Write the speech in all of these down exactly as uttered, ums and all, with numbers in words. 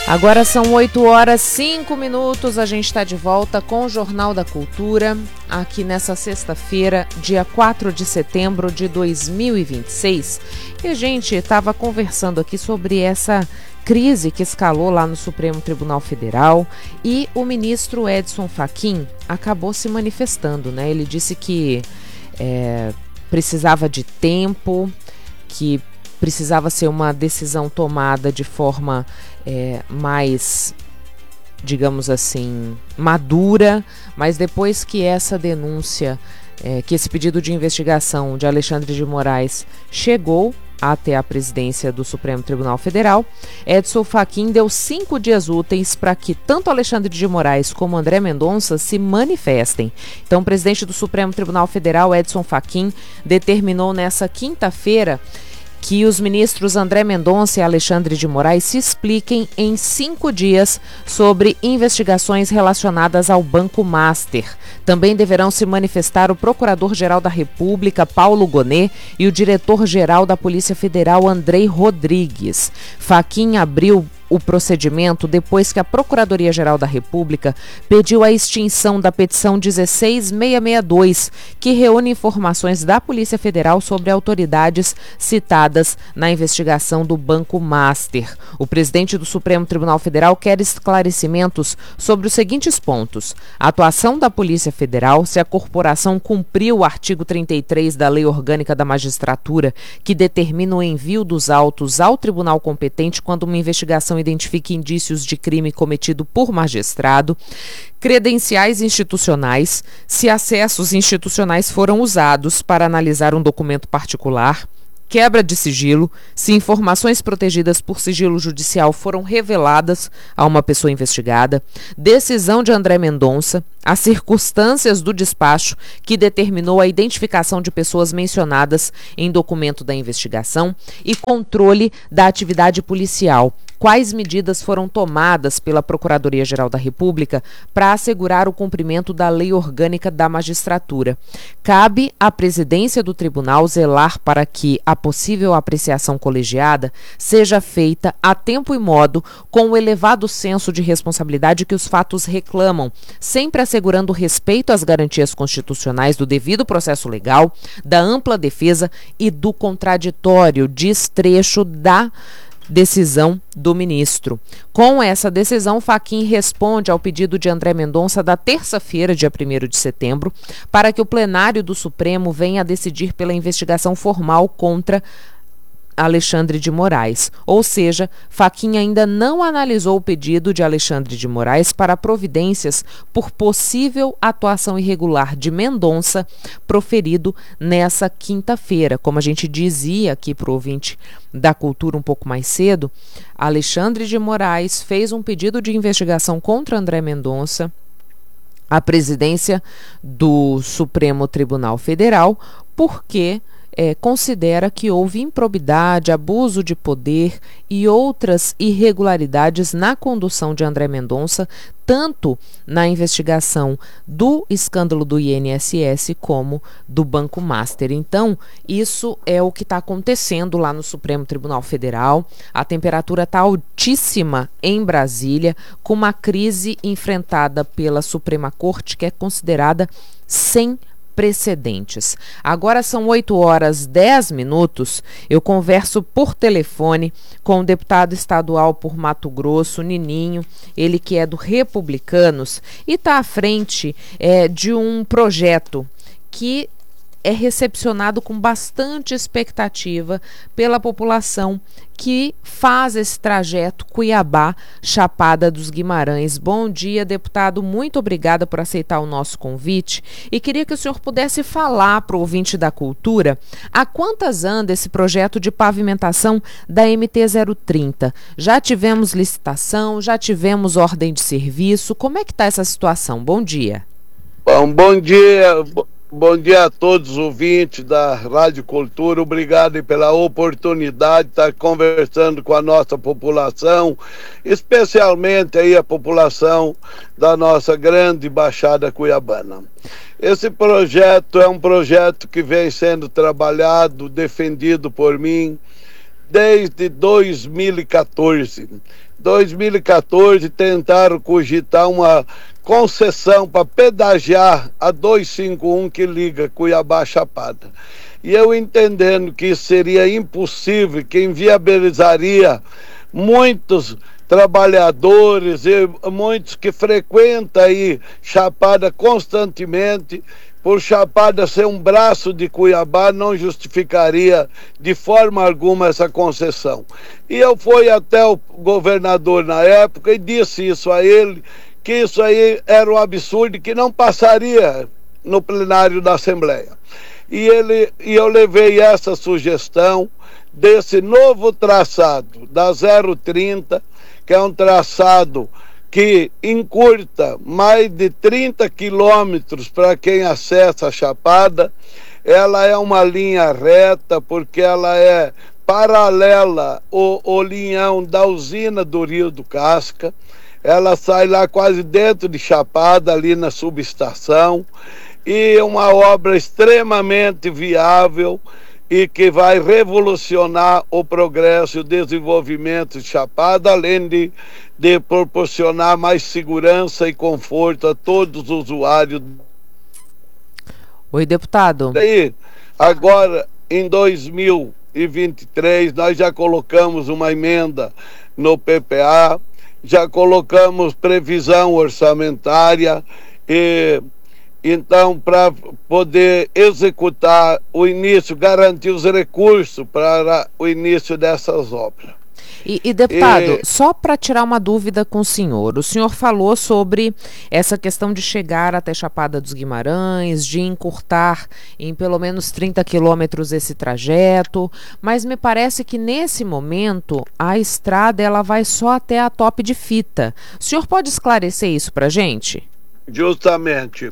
Agora são oito horas e cinco minutos, a gente está de volta com o Jornal da Cultura, aqui nessa sexta-feira, dia quatro de setembro de dois mil e vinte e seis. E a gente estava conversando aqui sobre essa crise que escalou lá no Supremo Tribunal Federal e o ministro Edson Fachin acabou se manifestando, né? Ele disse que é, precisava de tempo, que precisava ser uma decisão tomada de forma é, mais, digamos assim, madura, mas depois que essa denúncia, é, que esse pedido de investigação de Alexandre de Moraes chegou até a presidência do Supremo Tribunal Federal, Edson Fachin deu cinco dias úteis para que tanto Alexandre de Moraes como André Mendonça se manifestem. Então, o presidente do Supremo Tribunal Federal, Edson Fachin, determinou nessa quinta-feira que os ministros André Mendonça e Alexandre de Moraes se expliquem em cinco dias sobre investigações relacionadas ao Banco Master. Também deverão se manifestar o Procurador-Geral da República, Paulo Gonet, e o Diretor-Geral da Polícia Federal, Andrei Rodrigues. Fachin abriu o procedimento depois que a Procuradoria-Geral da República pediu a extinção da petição dezesseis mil seiscentos e sessenta e dois, que reúne informações da Polícia Federal sobre autoridades citadas na investigação do Banco Master. O presidente do Supremo Tribunal Federal quer esclarecimentos sobre os seguintes pontos: a atuação da Polícia Federal, se a corporação cumpriu o artigo trinta e três da Lei Orgânica da Magistratura, que determina o envio dos autos ao tribunal competente quando uma investigação identifique indícios de crime cometido por magistrado, credenciais institucionais, se acessos institucionais foram usados para analisar um documento particular, quebra de sigilo, se informações protegidas por sigilo judicial foram reveladas a uma pessoa investigada, decisão de André Mendonça, as circunstâncias do despacho que determinou a identificação de pessoas mencionadas em documento da investigação e controle da atividade policial. Quais medidas foram tomadas pela Procuradoria-Geral da República para assegurar o cumprimento da Lei Orgânica da Magistratura? Cabe à presidência do tribunal zelar para que a possível apreciação colegiada seja feita a tempo e modo, com o elevado senso de responsabilidade que os fatos reclamam, sempre assegurando respeito às garantias constitucionais do devido processo legal, da ampla defesa e do contraditório, diz trecho da decisão do ministro. Com essa decisão, Fachin responde ao pedido de André Mendonça da terça-feira, dia primeiro de setembro, para que o plenário do Supremo venha a decidir pela investigação formal contra Alexandre de Moraes. Ou seja, Fachin ainda não analisou o pedido de Alexandre de Moraes para providências por possível atuação irregular de Mendonça proferido nessa quinta-feira. Como a gente dizia aqui para o ouvinte da Cultura um pouco mais cedo, Alexandre de Moraes fez um pedido de investigação contra André Mendonça à presidência do Supremo Tribunal Federal porque É, considera que houve improbidade, abuso de poder e outras irregularidades na condução de André Mendonça, tanto na investigação do escândalo do I N S S como do Banco Master. Então, isso é o que está acontecendo lá no Supremo Tribunal Federal. A temperatura está altíssima em Brasília, com uma crise enfrentada pela Suprema Corte que é considerada sem precedentes. Agora são oito horas e dez minutos. Eu converso por telefone com o deputado estadual por Mato Grosso, Nininho, ele que é do Republicanos e está à frente é, de um projeto que é recepcionado com bastante expectativa pela população que faz esse trajeto Cuiabá-Chapada dos Guimarães. Bom dia, deputado. Muito obrigada por aceitar o nosso convite. E queria que o senhor pudesse falar para o ouvinte da Cultura a quantas anda esse projeto de pavimentação da M T zero trinta. Já tivemos licitação, já tivemos ordem de serviço. Como é que está essa situação? Bom dia. Bom, bom dia. Bom dia a todos os ouvintes da Rádio Cultura, obrigado pela oportunidade de estar conversando com a nossa população, especialmente aí a população da nossa grande Baixada Cuiabana. Esse projeto é um projeto que vem sendo trabalhado, defendido por mim desde dois mil e quatorze. dois mil e quatorze tentaram cogitar uma concessão para pedagiar a duzentos e cinquenta e um que liga Cuiabá a Chapada. E eu entendendo que isso seria impossível, que inviabilizaria muitos trabalhadores e muitos que frequentam aí Chapada constantemente, por Chapada ser um braço de Cuiabá, não justificaria de forma alguma essa concessão. E eu fui até o governador na época e disse isso a ele, que isso aí era um absurdo e que não passaria no plenário da Assembleia. E, ele, e eu levei essa sugestão desse novo traçado da zero trinta, que é um traçado que encurta mais de trinta quilômetros para quem acessa a Chapada. Ela é uma linha reta porque ela é paralela ao, ao linhão da usina do Rio do Casca. Ela sai lá quase dentro de Chapada, ali na subestação, e é uma obra extremamente viável e que vai revolucionar o progresso e o desenvolvimento de Chapada, além de, de proporcionar mais segurança e conforto a todos os usuários. Oi, deputado. E agora, em dois mil e vinte e três, nós já colocamos uma emenda no P P A, já colocamos previsão orçamentária e... Então, para poder executar o início, garantir os recursos para o início dessas obras. E, e deputado, e... só para tirar uma dúvida com o senhor, o senhor falou sobre essa questão de chegar até Chapada dos Guimarães, de encurtar em pelo menos trinta quilômetros esse trajeto, mas me parece que nesse momento a estrada ela vai só até a Top de Fita. O senhor pode esclarecer isso para a gente? Justamente.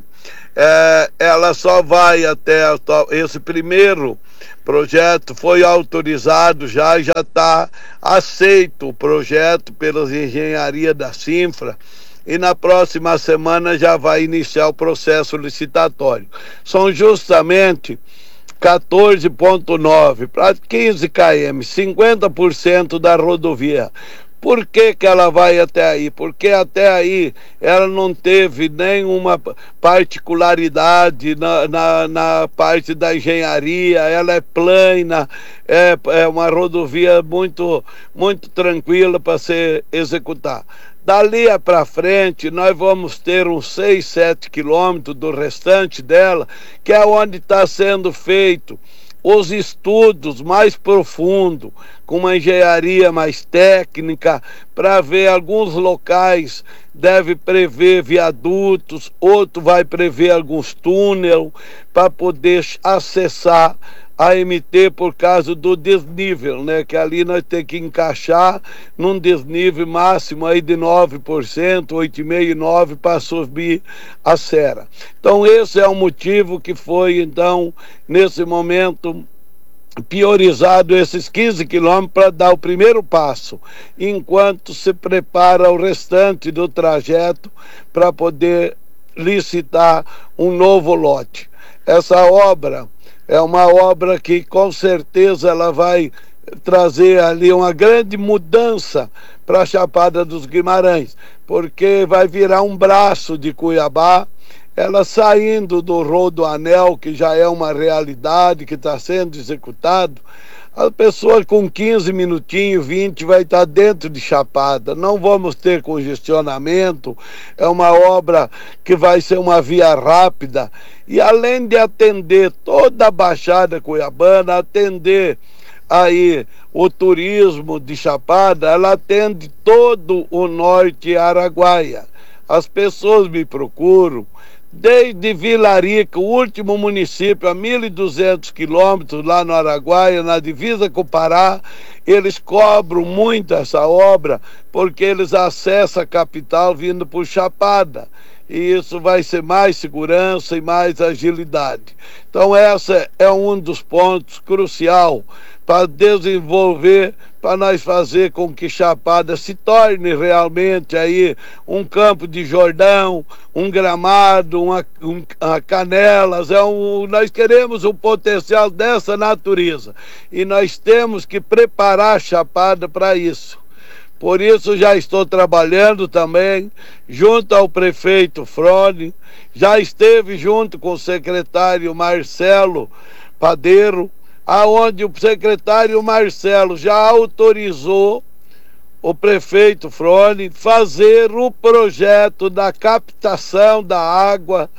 É, ela só vai até a, esse primeiro projeto foi autorizado já, já está aceito o projeto pelas engenharia da Sinfra e na próxima semana já vai iniciar o processo licitatório. São justamente quatorze vírgula nove para quinze quilômetros, cinquenta por cento da rodovia. Por que que ela vai até aí? Porque até aí ela não teve nenhuma particularidade na, na, na parte da engenharia, ela é plana, é, é uma rodovia muito, muito tranquila para se executar. Dali para frente, nós vamos ter uns seis, sete quilômetros do restante dela, que é onde está sendo feito os estudos mais profundos, com uma engenharia mais técnica, para ver alguns locais, deve prever viadutos, outro vai prever alguns túneis, para poder acessar a M T por causa do desnível, né? Que ali nós temos que encaixar num desnível máximo aí de nove por cento, oito vírgula cinco por cento, nove por cento para subir a serra. Então esse é o motivo que foi, então, nesse momento, priorizado esses quinze quilômetros para dar o primeiro passo, enquanto se prepara o restante do trajeto para poder licitar um novo lote. Essa obra é uma obra que com certeza ela vai trazer ali uma grande mudança para a Chapada dos Guimarães, porque vai virar um braço de Cuiabá, ela saindo do Rodoanel, que já é uma realidade, que está sendo executado. A pessoa com quinze minutinhos, vinte, vai estar dentro de Chapada. Não vamos ter congestionamento, é uma obra que vai ser uma via rápida. E além de atender toda a Baixada Cuiabana, atender aí o turismo de Chapada, ela atende todo o norte Araguaia. As pessoas me procuram, desde Vilarica, o último município, a mil e duzentos quilômetros lá no Araguaia, na divisa com o Pará, eles cobram muito essa obra, porque eles acessam a capital vindo por Chapada. e isso vai ser mais segurança e mais agilidade. Então essa é um dos pontos crucial para desenvolver, para nós fazer com que Chapada se torne realmente aí um Campo de Jordão, um gramado, uma, um, uma Canelas. É um, nós queremos o potencial dessa natureza e nós temos que preparar Chapada para isso. Por isso já estou trabalhando também junto ao prefeito Frone, já esteve junto com o secretário Marcelo Padeiro, aonde o secretário Marcelo já autorizou o prefeito Frone fazer o projeto da captação da água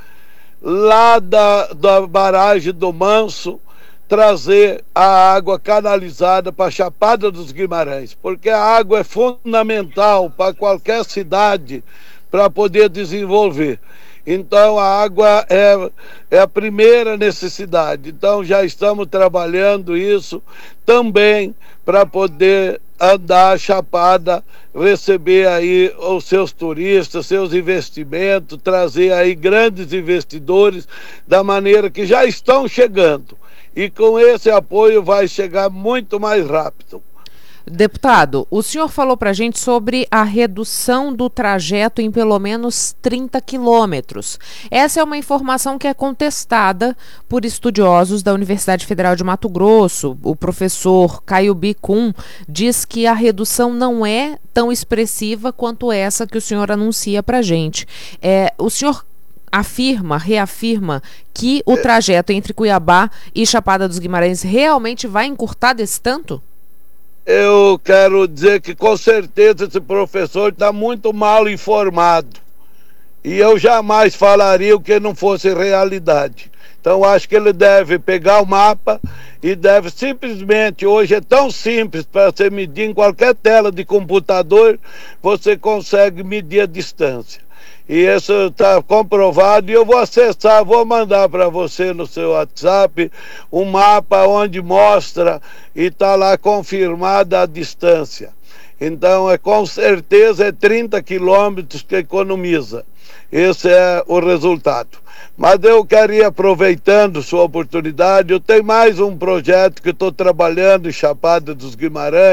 lá da, da barragem do Manso, trazer a água canalizada para a Chapada dos Guimarães, porque a água é fundamental para qualquer cidade para poder desenvolver. Então a água é, é a primeira necessidade. Então já estamos trabalhando isso também para poder andar a Chapada, receber aí os seus turistas, seus investimentos, trazer aí grandes investidores da maneira que já estão chegando. E com esse apoio vai chegar muito mais rápido. Deputado, o senhor falou para a gente sobre a redução do trajeto em pelo menos trinta quilômetros. Essa é uma informação que é contestada por estudiosos da Universidade Federal de Mato Grosso. O professor Caio Bicum diz que a redução não é tão expressiva quanto essa que o senhor anuncia para a gente. É, o senhor afirma, reafirma que o trajeto entre Cuiabá e Chapada dos Guimarães realmente vai encurtar desse tanto? Eu quero dizer que com certeza esse professor está muito mal informado. E eu jamais falaria o que não fosse realidade. Então acho que ele deve pegar o mapa e deve simplesmente, hoje é tão simples para você medir em qualquer tela de computador, você consegue medir a distância. E isso está comprovado e eu vou acessar, vou mandar para você no seu WhatsApp um mapa onde mostra e está lá confirmada a distância. Então é com certeza é trinta quilômetros que economiza. Esse é o resultado. Mas eu queria, aproveitando sua oportunidade, eu tenho mais um projeto que estou trabalhando em Chapada dos Guimarães.